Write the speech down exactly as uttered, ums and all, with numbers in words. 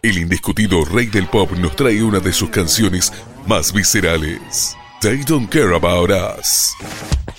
el indiscutido rey del pop nos trae una de sus canciones más viscerales, They Don't Care About Us.